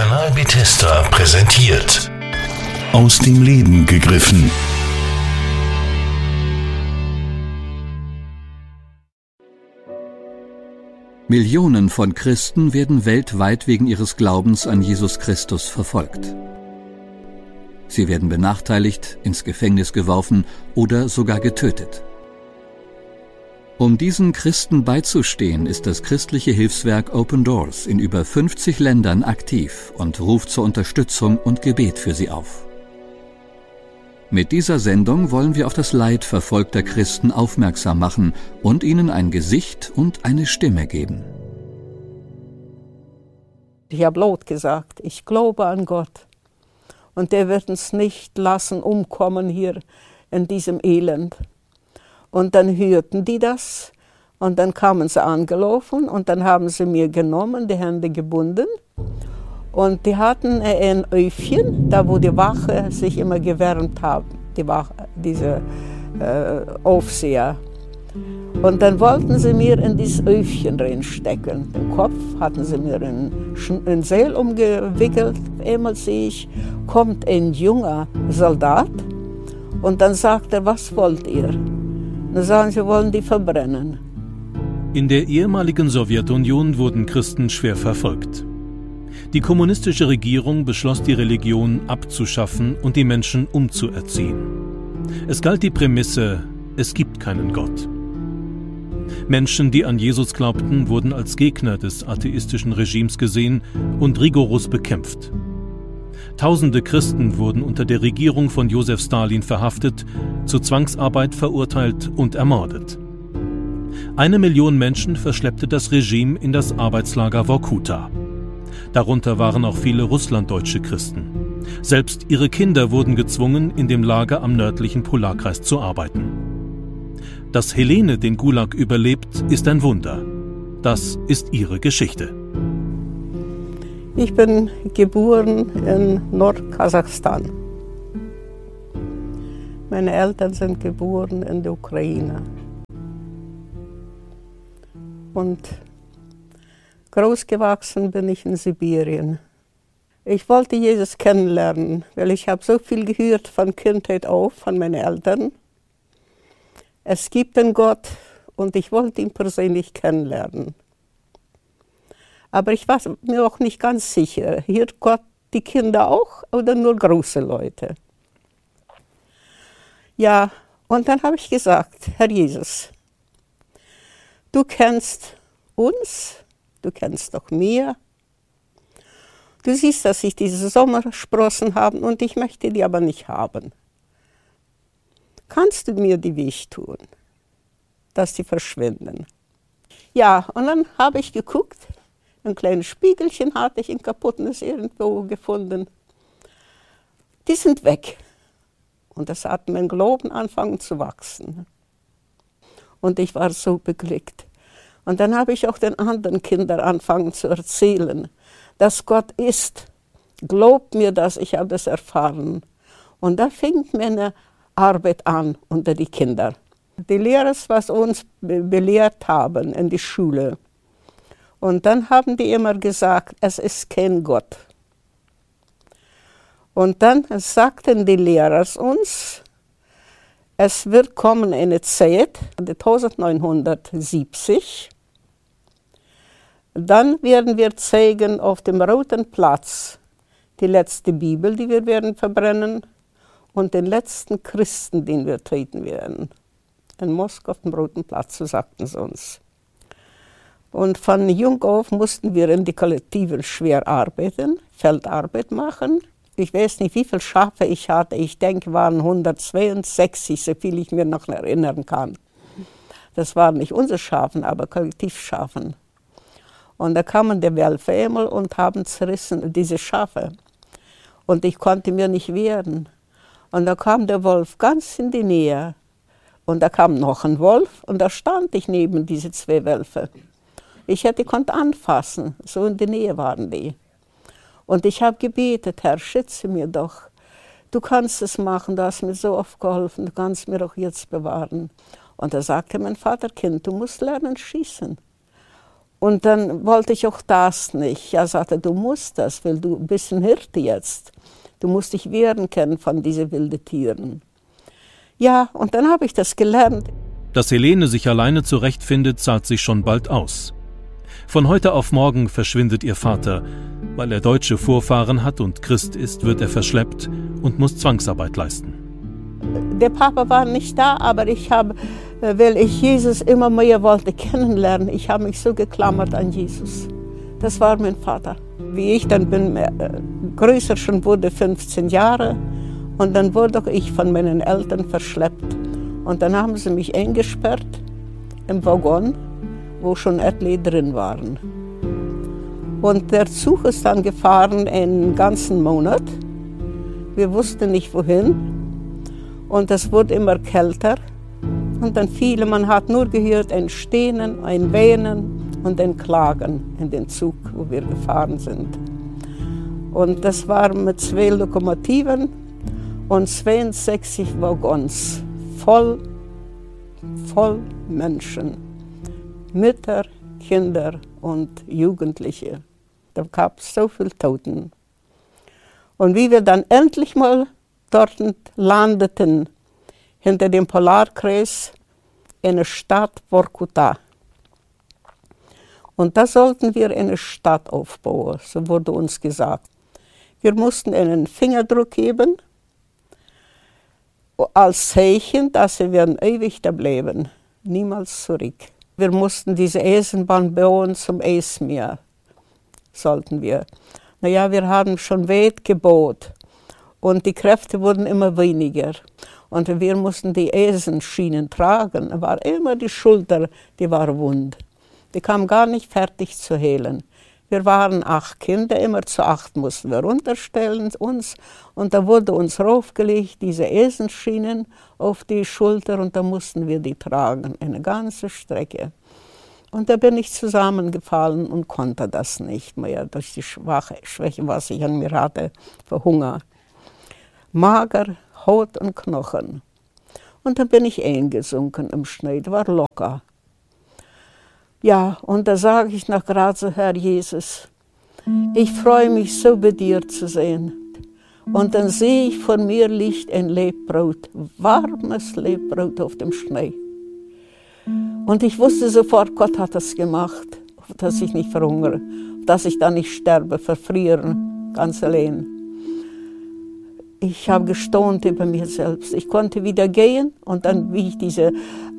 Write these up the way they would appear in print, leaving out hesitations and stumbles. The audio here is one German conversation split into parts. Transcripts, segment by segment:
Kanal Bethesda präsentiert. Aus dem Leben gegriffen. Millionen von Christen werden weltweit wegen ihres Glaubens an Jesus Christus verfolgt. Sie werden benachteiligt, ins Gefängnis geworfen oder sogar getötet. Um diesen Christen beizustehen, ist das christliche Hilfswerk Open Doors in über 50 Ländern aktiv und ruft zur Unterstützung und Gebet für sie auf. Mit dieser Sendung wollen wir auf das Leid verfolgter Christen aufmerksam machen und ihnen ein Gesicht und eine Stimme geben. Ich habe laut gesagt, ich glaube an Gott. Und der wird uns nicht lassen umkommen hier in diesem Elend. Und dann hörten die das und dann kamen sie angelaufen und dann haben sie mir genommen, die Hände gebunden. Und die hatten ein Öfchen, da wo die Wache sich immer gewärmt haben, diese Aufseher. Und dann wollten sie mir in dieses Öfchen reinstecken. Den Kopf hatten sie mir in Seil umgewickelt. Einmal sehe ich, kommt ein junger Soldat und dann sagt er, was wollt ihr? Dann sagen sie, wollen die verbrennen. In der ehemaligen Sowjetunion wurden Christen schwer verfolgt. Die kommunistische Regierung beschloss, die Religion abzuschaffen und die Menschen umzuerziehen. Es galt die Prämisse, es gibt keinen Gott. Menschen, die an Jesus glaubten, wurden als Gegner des atheistischen Regimes gesehen und rigoros bekämpft. Tausende Christen wurden unter der Regierung von Josef Stalin verhaftet, zur Zwangsarbeit verurteilt und ermordet. 1 Million Menschen verschleppte das Regime in das Arbeitslager Vorkuta. Darunter waren auch viele russlanddeutsche Christen. Selbst ihre Kinder wurden gezwungen, in dem Lager am nördlichen Polarkreis zu arbeiten. Dass Helene den Gulag überlebt, ist ein Wunder. Das ist ihre Geschichte. Ich bin geboren in Nordkasachstan. Meine Eltern sind geboren in der Ukraine. Und großgewachsen bin ich in Sibirien. Ich wollte Jesus kennenlernen, weil ich habe so viel gehört von Kindheit auf, von meinen Eltern. Es gibt einen Gott und ich wollte ihn persönlich kennenlernen. Aber ich war mir auch nicht ganz sicher, hört Gott die Kinder auch oder nur große Leute? Ja, und dann habe ich gesagt, Herr Jesus, du kennst uns, du kennst auch mir. Du siehst, dass ich diese Sommersprossen habe und ich möchte die aber nicht haben. Kannst du mir die Weg tun, dass die verschwinden? Ja, und dann habe ich geguckt, ein kleines Spiegelchen hatte ich, ein kaputtes irgendwo gefunden. Die sind weg. Und das hat mein Glauben angefangen zu wachsen. Und ich war so beglückt. Und dann habe ich auch den anderen Kindern angefangen zu erzählen, dass Gott ist. Glaubt mir das, ich habe das erfahren. Und da fing meine Arbeit an unter die Kinder. Die Lehrer, was uns belehrt haben in die Schule. Und dann haben die immer gesagt, es ist kein Gott. Und dann sagten die Lehrer uns, es wird kommen eine Zeit, 1970, dann werden wir zeigen auf dem Roten Platz die letzte Bibel, die wir werden verbrennen, und den letzten Christen, den wir töten werden. In Moskau auf dem Roten Platz, so sagten sie uns. Und von jung auf mussten wir in die Kollektiven schwer arbeiten, Feldarbeit machen. Ich weiß nicht, wie viele Schafe ich hatte. Ich denke, waren 162, so viel ich mir noch erinnern kann. Das waren nicht unsere Schafen, aber Kollektivschafen. Und da kamen die Wölfe einmal und haben zerrissen, diese Schafe. Und ich konnte mir nicht wehren. Und da kam der Wolf ganz in die Nähe. Und da kam noch ein Wolf und da stand ich neben diese 2 Wölfe. Konnte anfassen, so in der Nähe waren die. Und ich habe gebetet, Herr, schütze mir doch. Du kannst es machen, du hast mir so oft geholfen, du kannst mir auch jetzt bewahren. Und da sagte mein Vater, Kind, du musst lernen schießen. Und dann wollte ich auch das nicht. Er sagte, du musst das, weil du bist ein Hirte jetzt. Du musst dich wehren können von diesen wilden Tieren. Ja, und dann habe ich das gelernt. Dass Helene sich alleine zurechtfindet, zahlt sich schon bald aus. Von heute auf morgen verschwindet ihr Vater. Weil er deutsche Vorfahren hat und Christ ist, wird er verschleppt und muss Zwangsarbeit leisten. Der Papa war nicht da, aber weil ich Jesus immer mehr wollte kennenlernen, ich habe mich so geklammert an Jesus. Das war mein Vater. Wie ich dann bin, größer schon wurde, 15 Jahre, und dann wurde auch ich von meinen Eltern verschleppt. Und dann haben sie mich eingesperrt im Waggon, wo schon etliche drin waren. Und der Zug ist dann gefahren einen ganzen Monat. Wir wussten nicht wohin. Und es wurde immer kälter. Und dann man hat nur gehört ein Stöhnen, ein Weinen und ein Klagen in den Zug, wo wir gefahren sind. Und das war mit 2 Lokomotiven und 62 Waggons, voll Menschen, Mütter, Kinder und Jugendliche. Da gab es so viele Toten. Und wie wir dann endlich mal dort landeten, hinter dem Polarkreis, in der Stadt Vorkuta. Und da sollten wir eine Stadt aufbauen, so wurde uns gesagt. Wir mussten einen Fingerdruck geben, als Zeichen, dass wir werden ewig da bleiben, niemals zurück. Wir mussten diese Eisenbahn bauen zum Eismeer, sollten wir. Naja, wir haben schon weit gebaut und die Kräfte wurden immer weniger. Und wir mussten die Eisenschienen tragen. Da war immer die Schulter, die war wund. Die kam gar nicht fertig zu heilen. Wir waren 8 Kinder, immer zu 8 mussten wir runterstellen uns. Und da wurde uns raufgelegt, diese Eisenschienen auf die Schulter, und da mussten wir die tragen, eine ganze Strecke. Und da bin ich zusammengefallen und konnte das nicht mehr, durch die Schwäche, was ich an mir hatte, vor Hunger. Mager, Haut und Knochen. Und dann bin ich eingesunken im Schnee, das war locker. Ja, und da sage ich noch gerade so, Herr Jesus, ich freue mich so, bei dir zu sein. Und dann sehe ich, vor mir liegt ein Lebbrot, warmes Lebbrot auf dem Schnee. Und ich wusste sofort, Gott hat das gemacht, dass ich nicht verhungere, dass ich da nicht sterbe, verfriere, ganz allein. Ich habe gestaunt über mir selbst. Ich konnte wieder gehen, und dann, wie ich diese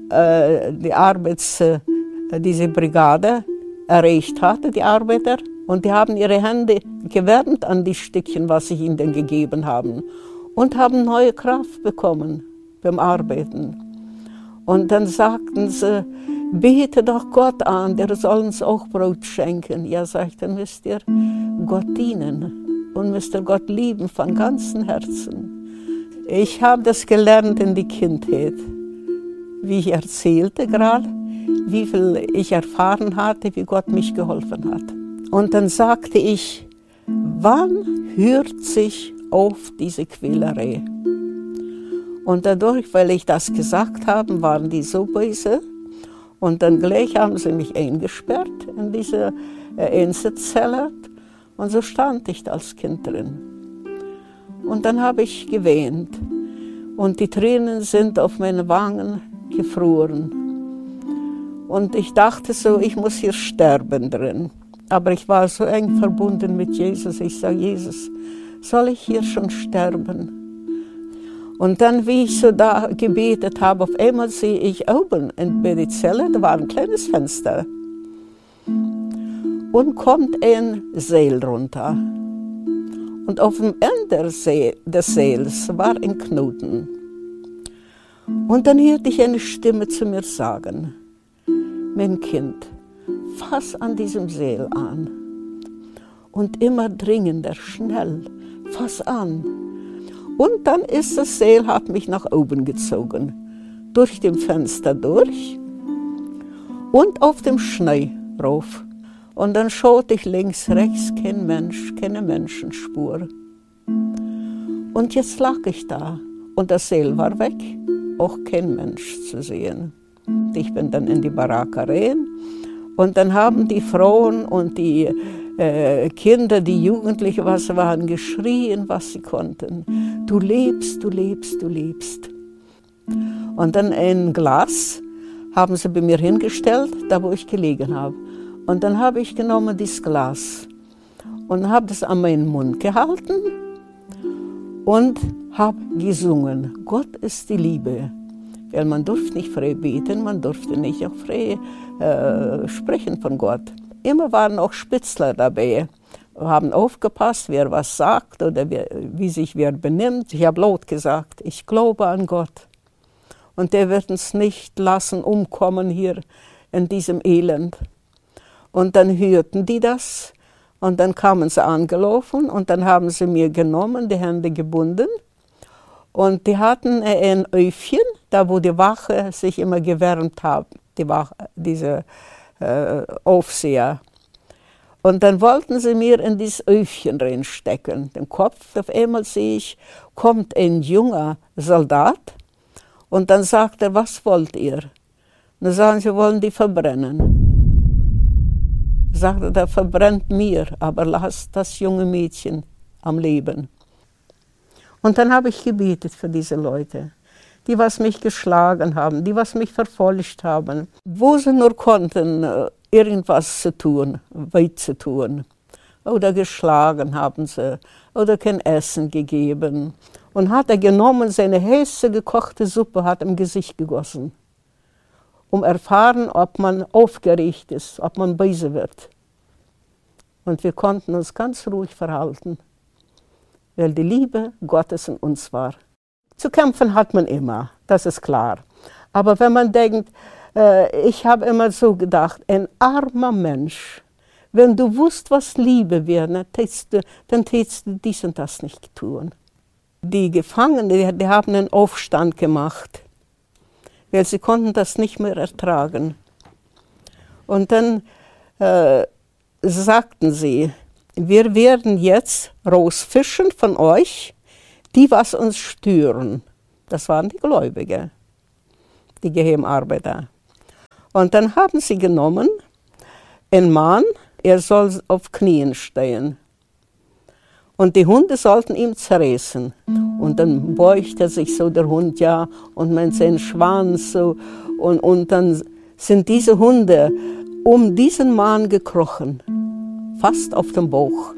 Brigade erreicht hatte, die Arbeiter, und die haben ihre Hände gewärmt an die Stückchen, was ich ihnen gegeben habe, und haben neue Kraft bekommen beim Arbeiten. Und dann sagten sie, bete doch Gott an, der soll uns auch Brot schenken. Ja, sag ich, dann müsst ihr Gott dienen. Und müsst ihr Gott lieben von ganzem Herzen. Ich habe das gelernt in die Kindheit, wie ich erzählte gerade, wie viel ich erfahren hatte, wie Gott mich geholfen hat. Und dann sagte ich, wann hört sich auf diese Quälerei? Und dadurch, weil ich das gesagt habe, waren die so böse. Und dann gleich haben sie mich eingesperrt in diese Einzelzelle. Und so stand ich als Kind drin. Und dann habe ich geweint. Und die Tränen sind auf meine Wangen gefroren. Und ich dachte so, ich muss hier sterben drin. Aber ich war so eng verbunden mit Jesus. Ich sage, Jesus, soll ich hier schon sterben? Und dann, wie ich so da gebetet habe, auf einmal sehe ich oben bei der Zelle, da war ein kleines Fenster. Und kommt ein Seil runter. Und auf dem Ende des Seils war ein Knoten. Und dann hörte ich eine Stimme zu mir sagen, mein Kind, fass an diesem Seil an. Und immer dringender, schnell, fass an. Und dann ist das Seil, hat mich nach oben gezogen, durch dem Fenster durch und auf dem Schnee rauf. Und dann schaute ich links, rechts, kein Mensch, keine Menschenspur. Und jetzt lag ich da und das Seil war weg, auch kein Mensch zu sehen. Ich bin dann in die Baracke rein Und dann haben die Frauen und die Kinder, die Jugendlichen, was waren, geschrien, was sie konnten. Du lebst, du lebst, du lebst. Und dann ein Glas haben sie bei mir hingestellt, da wo ich gelegen habe. Und dann habe ich genommen dieses Glas und habe das an meinen Mund gehalten und habe gesungen. Gott ist die Liebe. Weil man durfte nicht frei beten, man durfte nicht auch frei sprechen von Gott. Immer waren auch Spitzler dabei, haben aufgepasst, wer was sagt oder wie sich wer benimmt. Ich habe laut gesagt, ich glaube an Gott. Und der wird uns nicht lassen umkommen hier in diesem Elend. Und dann hörten die das und dann kamen sie angelaufen und dann haben sie mir genommen, die Hände gebunden. Und die hatten ein Öfchen, da wo die Wache sich immer gewärmt hat, diese Aufseher. Und dann wollten sie mir in dieses Öfchen reinstecken, den Kopf. Auf einmal sehe ich, kommt ein junger Soldat und dann sagt er, was wollt ihr? Und dann sagen sie, wollen die verbrennen. Sagt er, der verbrennt mir, aber lasst das junge Mädchen am Leben. Und dann habe ich gebetet für diese Leute, die was mich geschlagen haben, die was mich verfolgt haben, wo sie nur konnten, irgendwas zu tun, weit zu tun. Oder geschlagen haben sie, oder kein Essen gegeben. Und hat er genommen, seine heiße gekochte Suppe hat im Gesicht gegossen, um erfahren, ob man aufgeregt ist, ob man böse wird. Und wir konnten uns ganz ruhig verhalten, weil die Liebe Gottes in uns war. Zu kämpfen hat man immer, das ist klar. Aber wenn man denkt, ich habe immer so gedacht, ein armer Mensch, wenn du wusst, was Liebe wäre, dann tätst du dies und das nicht tun. Die Gefangenen, die haben einen Aufstand gemacht, weil sie konnten das nicht mehr ertragen. Und dann sagten sie, wir werden jetzt rausfischen von euch, die was uns stören. Das waren die Gläubigen, die Geheimarbeiter. Und dann haben sie genommen, einen Mann, er soll auf Knien stehen. Und die Hunde sollten ihm zerreißen. Und dann beugt er sich so, der Hund, ja, und mit seinem Schwanz so. Und dann sind diese Hunde um diesen Mann gekrochen, fast auf dem Bauch.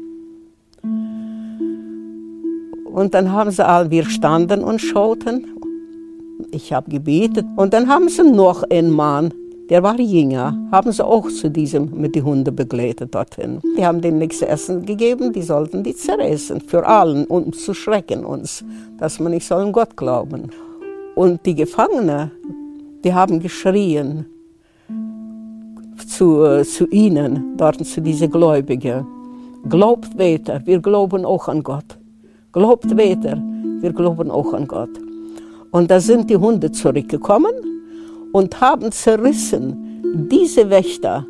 Und dann haben sie alle, wir standen und schauten. Ich habe gebetet. Und dann haben sie noch einen Mann, der war jünger, haben sie auch zu diesem mit den Hunden begleitet dorthin. Die haben denen nichts zu essen gegeben, die sollten die zerreißen, für allen, um zu schrecken uns, dass man nicht soll an Gott glauben. Und die Gefangenen, die haben geschrien zu ihnen, dort zu diesen Gläubigen. Glaubt weiter, wir glauben auch an Gott. Glaubt weiter, wir glauben auch an Gott. Und da sind die Hunde zurückgekommen und haben zerrissen diese Wächter.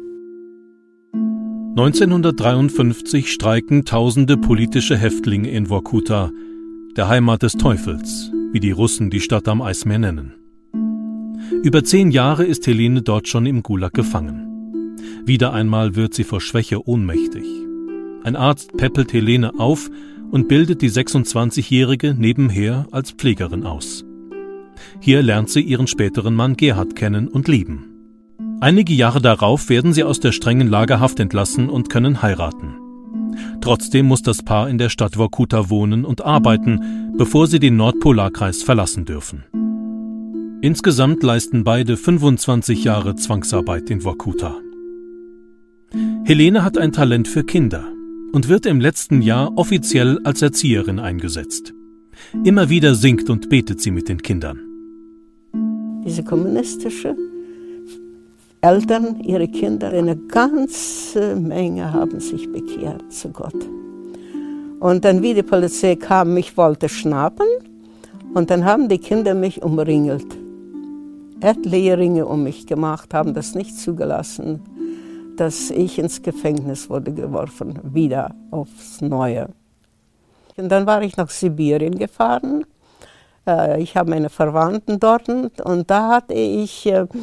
1953 streiken tausende politische Häftlinge in Vorkuta, der Heimat des Teufels, wie die Russen die Stadt am Eismeer nennen. Über 10 Jahre ist Helene dort schon im Gulag gefangen. Wieder einmal wird sie vor Schwäche ohnmächtig. Ein Arzt päppelt Helene auf und bildet die 26-Jährige nebenher als Pflegerin aus. Hier lernt sie ihren späteren Mann Gerhard kennen und lieben. Einige Jahre darauf werden sie aus der strengen Lagerhaft entlassen und können heiraten. Trotzdem muss das Paar in der Stadt Vorkuta wohnen und arbeiten, bevor sie den Nordpolarkreis verlassen dürfen. Insgesamt leisten beide 25 Jahre Zwangsarbeit in Vorkuta. Helene hat ein Talent für Kinder und wird im letzten Jahr offiziell als Erzieherin eingesetzt. Immer wieder singt und betet sie mit den Kindern. Diese kommunistischen Eltern, ihre Kinder, eine ganze Menge haben sich bekehrt zu Gott. Und dann, wie die Polizei kam, mich wollte schnappen, und dann haben die Kinder mich umringelt. Etliche Ringe um mich gemacht, haben das nicht zugelassen, dass ich ins Gefängnis wurde geworfen, wieder aufs Neue. Und dann war ich nach Sibirien gefahren. Ich habe meine Verwandten dort und da hatte ich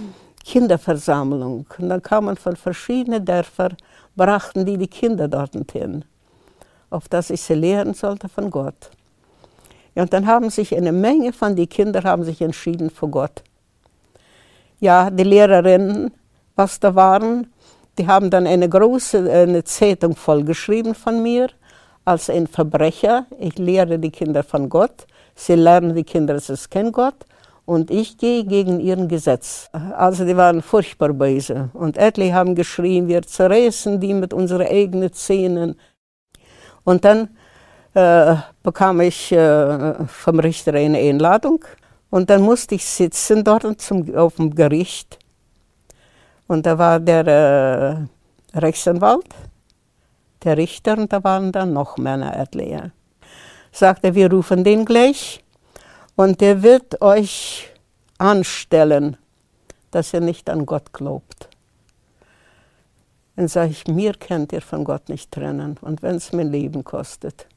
Kinderversammlung. Und dann kamen von verschiedenen Dörfern, brachten die Kinder dorthin, auf dass ich sie lehren sollte von Gott. Ja, und dann haben sich eine Menge von den Kindern haben sich entschieden für Gott. Ja, die Lehrerinnen, was da waren, die haben dann eine Zeitung vollgeschrieben von mir, als ein Verbrecher. Ich lehre die Kinder von Gott, sie lernen die Kinder, sie kennen Gott, und ich gehe gegen ihren Gesetz. Also die waren furchtbar böse. Und etliche haben geschrien, wir zerreißen die mit unseren eigenen Zähnen. Und dann bekam ich vom Richter eine Einladung. Und dann musste ich sitzen dort auf dem Gericht. Und da war der Rechtsanwalt, der Richter, und da waren dann noch Männer, etliche. Sagte, wir rufen den gleich und der wird euch anstellen, dass ihr nicht an Gott glaubt. Dann sage ich, mir könnt ihr von Gott nicht trennen, und wenn es mein Leben kostet.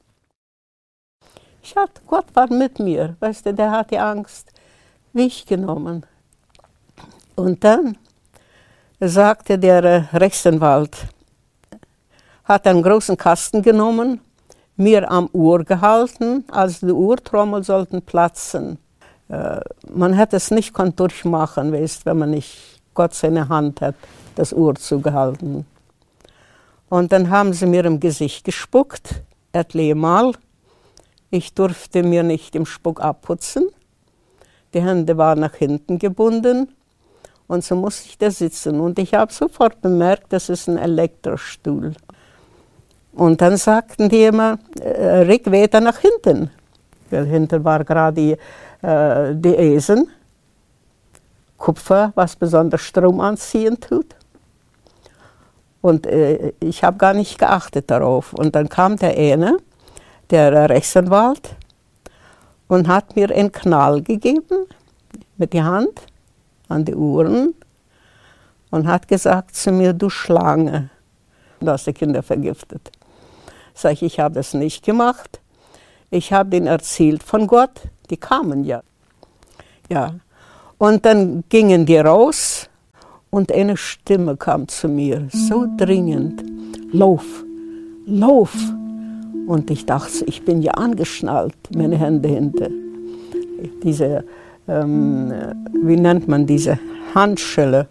Gott war mit mir, weißt du, der hat die Angst weggenommen. Und dann sagte der Rechtsanwalt, hat einen großen Kasten genommen, mir am Ohr gehalten, als die Ohrtrommel sollten platzen. Man hätte es nicht durchmachen, weißt, wenn man nicht Gott seine Hand hat, das Ohr zugehalten. Und dann haben sie mir im Gesicht gespuckt, etliche Mal. Ich durfte mir nicht im Spuck abputzen. Die Hände waren nach hinten gebunden. Und so musste ich da sitzen. Und ich habe sofort bemerkt, das ist ein Elektrostuhl. Und dann sagten die immer, Rick, weiter nach hinten. Weil hinten war gerade die Eisen, Kupfer, was besonders Strom anziehen tut. Und ich habe gar nicht geachtet darauf. Und dann kam der eine, der Rechtsanwalt, und hat mir einen Knall gegeben mit der Hand an die Ohren und hat gesagt zu mir, du Schlange, du hast die Kinder vergiftet. Sag ich habe das nicht gemacht. Ich habe denen erzählt von Gott, die kamen ja. Ja. Und dann gingen die raus und eine Stimme kam zu mir, so dringend, lauf, lauf. Und ich dachte, ich bin ja angeschnallt, meine Hände hinter. Diese, wie nennt man diese Handschelle.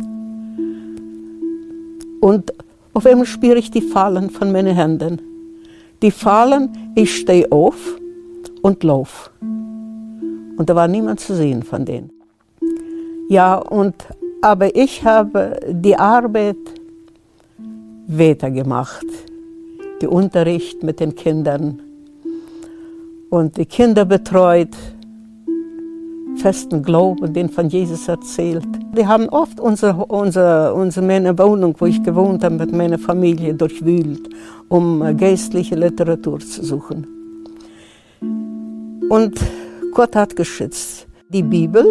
Und auf einmal spüre ich die Fallen von meinen Händen. Die fallen, ich stehe auf und laufe. Und da war niemand zu sehen von denen. Ja, aber ich habe die Arbeit weitergemacht. Den Unterricht mit den Kindern und die Kinder betreut, festen Glauben, den von Jesus erzählt. Wir haben oft meine Wohnung, wo ich gewohnt habe, mit meiner Familie durchwühlt, um geistliche Literatur zu suchen. Und Gott hat geschützt. Die Bibel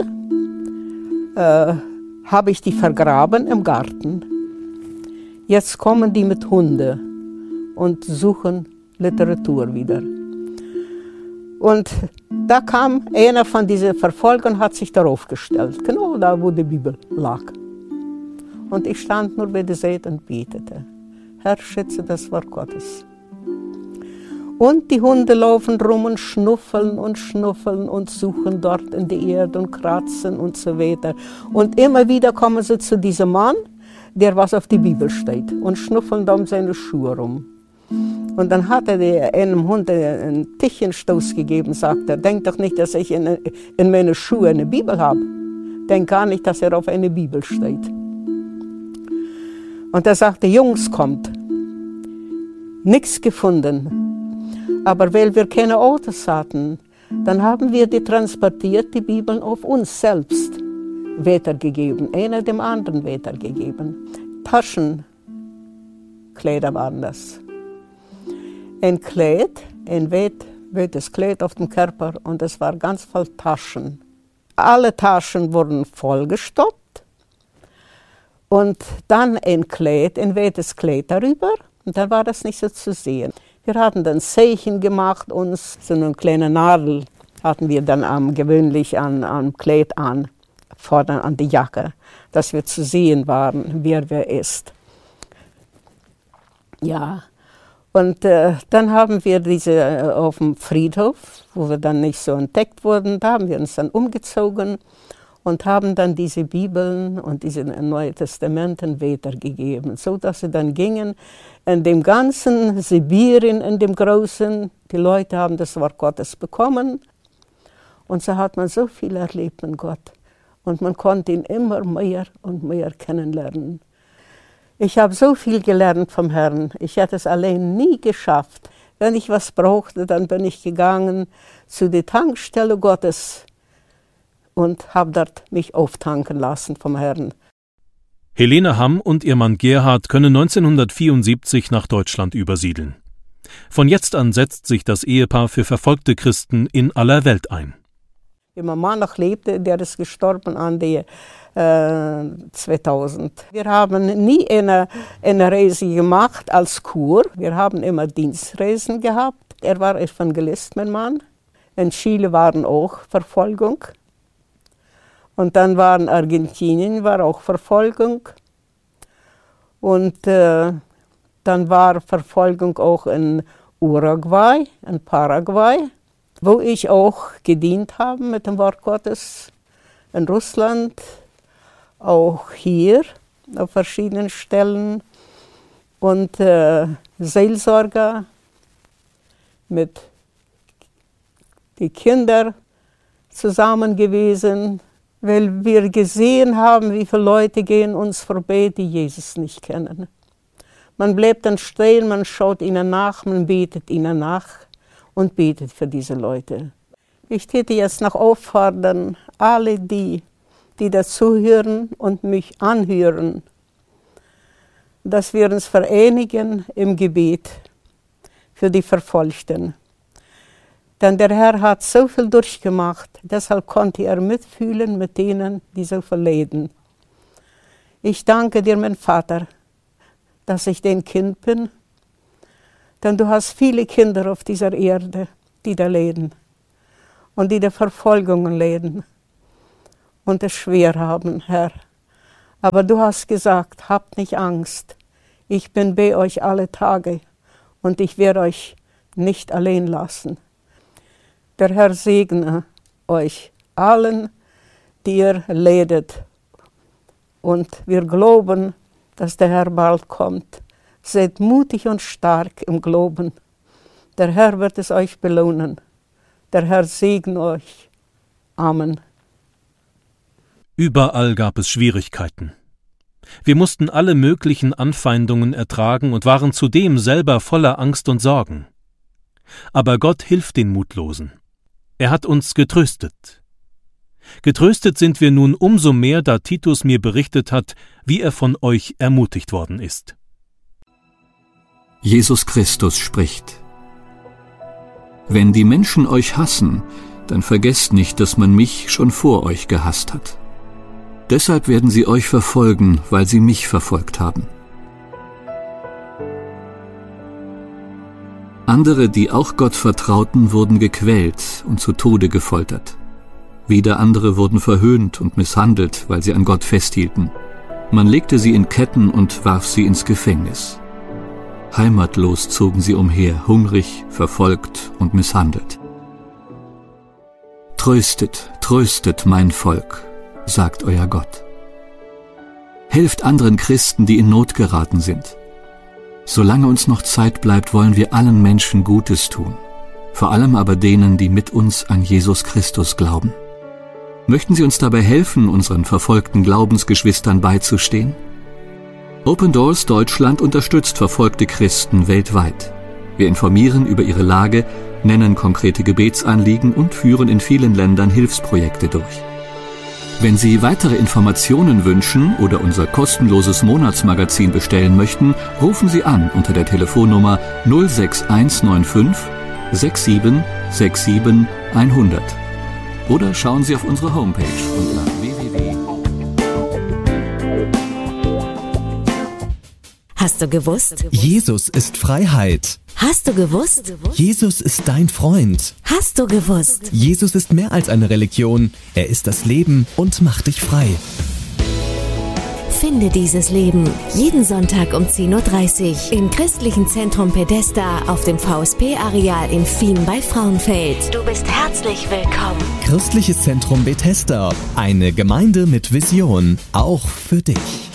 habe ich die vergraben im Garten. Jetzt kommen die mit Hunden und suchen Literatur wieder. Und da kam einer von diesen Verfolgern und hat sich darauf gestellt, genau da, wo die Bibel lag. Und ich stand nur bei der Seite und betete, Herr, schütze das Wort Gottes. Und die Hunde laufen rum und schnuffeln und suchen dort in die Erde und kratzen und so weiter. Und immer wieder kommen sie zu diesem Mann, der was auf die Bibel steht, und schnuffeln da um seine Schuhe rum. Und dann hat er einem Hund einen Tichenstoß gegeben, sagt er, denk doch nicht, dass ich in meine Schuhe eine Bibel habe. Denk gar nicht, dass er auf eine Bibel steht. Und er sagte, Jungs, kommt. Nichts gefunden. Aber weil wir keine Autos hatten, dann haben wir die transportiert, die Bibeln auf uns selbst weitergegeben, einer dem anderen weitergegeben. Taschenkleider waren das. Ein Kleid, ein weites Kleid auf dem Körper, und es war ganz voll Taschen. Alle Taschen wurden vollgestopft und dann ein weites Kleid darüber, und dann war das nicht so zu sehen. Wir hatten dann Zeichen gemacht, uns so eine kleine Nadel hatten wir dann gewöhnlich am Kleid an, vorne an die Jacke, dass wir zu sehen waren, wer ist. Ja, und dann haben wir diese auf dem Friedhof, wo wir dann nicht so entdeckt wurden, da haben wir uns dann umgezogen und haben dann diese Bibeln und diese Neuen Testamenten weitergegeben, so dass sie dann gingen in dem ganzen Sibirien, in dem Großen. Die Leute haben das Wort Gottes bekommen und so hat man so viel erlebt mit Gott und man konnte ihn immer mehr und mehr kennenlernen. Ich habe so viel gelernt vom Herrn. Ich hätte es allein nie geschafft. Wenn ich was brauchte, dann bin ich gegangen zu der Tankstelle Gottes und habe dort mich auftanken lassen vom Herrn. Helene Hamm und ihr Mann Gerhard können 1974 nach Deutschland übersiedeln. Von jetzt an setzt sich das Ehepaar für verfolgte Christen in aller Welt ein. Wie mein Mann noch lebte, der ist gestorben an die 2000. Wir haben nie eine Reise gemacht als Kur. Wir haben immer Dienstreisen gehabt. Er war Evangelist, mein Mann. In Chile waren auch Verfolgung. Und dann war in Argentinien war auch Verfolgung. Und dann war Verfolgung auch in Uruguay, in Paraguay, wo ich auch gedient habe mit dem Wort Gottes. In Russland, auch hier auf verschiedenen Stellen. Und Seelsorger mit den Kindern zusammen gewesen, weil wir gesehen haben, wie viele Leute gehen uns vorbei, die Jesus nicht kennen. Man bleibt dann stehen, man schaut ihnen nach, man betet ihnen nach und betet für diese Leute. Ich täte jetzt noch auffordern, alle die dazuhören und mich anhören, dass wir uns vereinigen im Gebet für die Verfolgten. Denn der Herr hat so viel durchgemacht, deshalb konnte er mitfühlen mit denen, die so viel leiden. Ich danke dir, mein Vater, dass ich dein Kind bin, denn du hast viele Kinder auf dieser Erde, die da leiden und die der Verfolgungen leiden und es schwer haben, Herr. Aber du hast gesagt, habt nicht Angst, ich bin bei euch alle Tage und ich werde euch nicht allein lassen. Der Herr segne euch allen, die ihr leidet. Und wir glauben, dass der Herr bald kommt. Seid mutig und stark im Glauben. Der Herr wird es euch belohnen. Der Herr segne euch. Amen. Überall gab es Schwierigkeiten. Wir mussten alle möglichen Anfeindungen ertragen und waren zudem selber voller Angst und Sorgen. Aber Gott hilft den Mutlosen. Er hat uns getröstet. Getröstet sind wir nun umso mehr, da Titus mir berichtet hat, wie er von euch ermutigt worden ist. Jesus Christus spricht: Wenn die Menschen euch hassen, dann vergesst nicht, dass man mich schon vor euch gehasst hat. Deshalb werden sie euch verfolgen, weil sie mich verfolgt haben. Andere, die auch Gott vertrauten, wurden gequält und zu Tode gefoltert. Wieder andere wurden verhöhnt und misshandelt, weil sie an Gott festhielten. Man legte sie in Ketten und warf sie ins Gefängnis. Heimatlos zogen sie umher, hungrig, verfolgt und misshandelt. Tröstet, tröstet mein Volk, sagt euer Gott. Helft anderen Christen, die in Not geraten sind. Solange uns noch Zeit bleibt, wollen wir allen Menschen Gutes tun, vor allem aber denen, die mit uns an Jesus Christus glauben. Möchten Sie uns dabei helfen, unseren verfolgten Glaubensgeschwistern beizustehen? Open Doors Deutschland unterstützt verfolgte Christen weltweit. Wir informieren über ihre Lage, nennen konkrete Gebetsanliegen und führen in vielen Ländern Hilfsprojekte durch. Wenn Sie weitere Informationen wünschen oder unser kostenloses Monatsmagazin bestellen möchten, rufen Sie an unter der Telefonnummer 06195 6767 100 oder schauen Sie auf unsere Homepage unter www. Hast du gewusst? Jesus ist Freiheit. Hast du gewusst? Jesus ist dein Freund. Hast du gewusst? Jesus ist mehr als eine Religion. Er ist das Leben und macht dich frei. Finde dieses Leben jeden Sonntag um 10:30 Uhr im Christlichen Zentrum Pedesta auf dem VSP-Areal in Fien bei Frauenfeld. Du bist herzlich willkommen. Christliches Zentrum Bethesda, eine Gemeinde mit Vision, auch für dich.